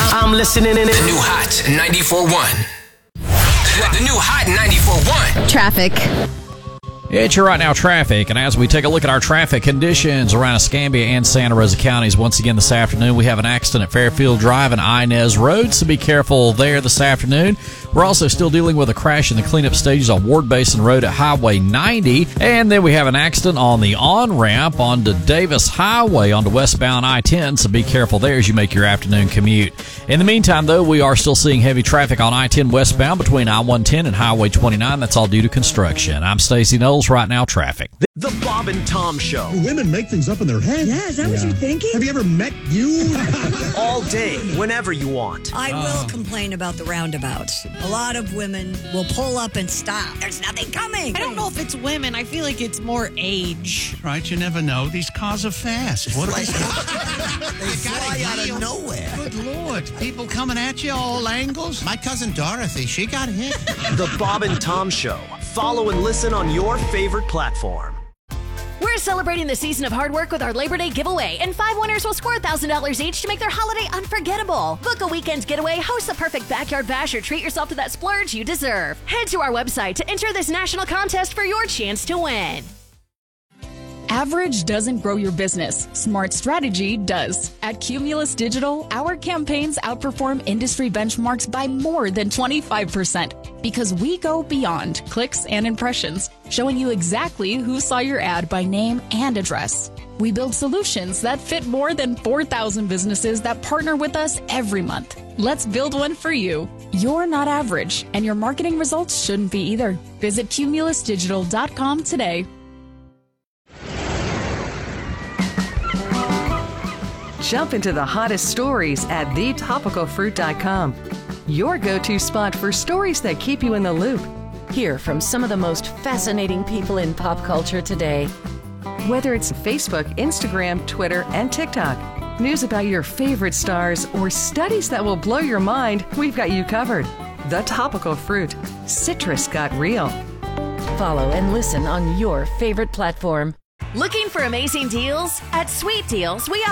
I'm listening in. The new Hot 94.1. The new Hot 94.1. Traffic. It's your Right Now traffic, and as we take a look at our traffic conditions around Escambia and Santa Rosa counties, once again this afternoon we have an accident at Fairfield Drive and Inez Road, so be careful there this afternoon. We're also still dealing with a crash in the cleanup stages on Ward Basin Road at Highway 90, and then we have an accident on the on-ramp onto Davis Highway onto westbound I-10, so be careful there as you make your afternoon commute. In the meantime, though, we are still seeing heavy traffic on I-10 westbound between I-110 and Highway 29. That's all due to construction. I'm Stacey Knowles. Right Now traffic. The Bob and Tom Show. Women make things up in their head. Yeah, is that what you're thinking? Have you ever met you? All day, whenever you want. I will complain about the roundabouts. A lot of women will pull up and stop. There's nothing coming. I don't know if it's women. I feel like it's more age. Right, you never know. These cars are fast. What are they? They fly out of nowhere. Good Lord. People coming at you all angles. My cousin Dorothy, she got hit. The Bob and Tom Show. Follow and listen on your favorite platform. We're celebrating the season of hard work with our Labor Day giveaway, and 5 winners will score $1,000 each to make their holiday unforgettable. Book a weekend getaway, host the perfect backyard bash, or treat yourself to that splurge you deserve. Head to our website to enter this national contest for your chance to win. Average doesn't grow your business. Smart strategy does. At Cumulus Digital, our campaigns outperform industry benchmarks by more than 25% because we go beyond clicks and impressions, showing you exactly who saw your ad by name and address. We build solutions that fit more than 4,000 businesses that partner with us every month. Let's build one for you. You're not average, and your marketing results shouldn't be either. Visit cumulusdigital.com today. Jump into the hottest stories at thetopicalfruit.com. Your go-to spot for stories that keep you in the loop. Hear from some of the most fascinating people in pop culture today. Whether it's Facebook, Instagram, Twitter, and TikTok, news about your favorite stars, or studies that will blow your mind, we've got you covered. The Topical Fruit. Citrus got real. Follow and listen on your favorite platform. Looking for amazing deals? At Sweet Deals, we